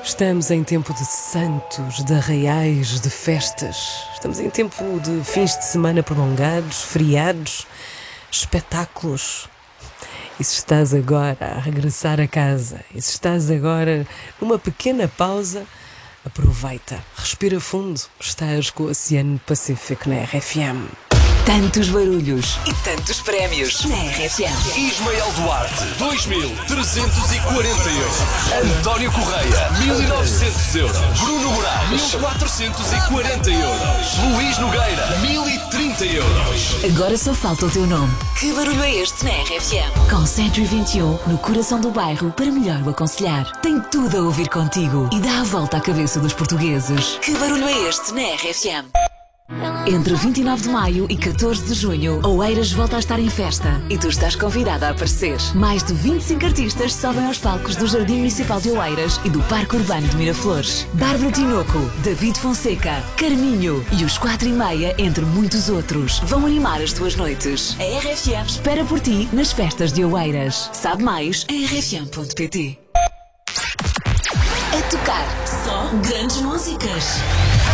Estamos em tempo de santos, de arraiais, de festas. Estamos em tempo de fins de semana prolongados, feriados, espetáculos. E se estás agora a regressar a casa, e se estás agora numa pequena pausa, aproveita, respira fundo. Estás com o Oceano Pacífico na RFM. Tantos barulhos e tantos prémios na RFM. Ismael Duarte, 2.340 euros. António Correia, 1.900 euros. Bruno Moraes, 1.440 euros. Luís Nogueira, 1.030 euros. Agora só falta o teu nome. Que barulho é este na RFM? Com 121 no coração do bairro para melhor o aconselhar. Tem tudo a ouvir contigo e dá a volta à cabeça dos portugueses. Que barulho é este na RFM? Entre 29 de maio e 14 de junho, Oeiras volta a estar em festa e tu estás convidada a aparecer. Mais de 25 artistas sobem aos palcos do Jardim Municipal de Oeiras e do Parque Urbano de Miraflores. Bárbara Tinoco, David Fonseca, Carminho e os 4:30, entre muitos outros, vão animar as tuas noites. A RFM espera por ti nas festas de Oeiras. Sabe mais em rfm.pt. A tocar só grandes músicas.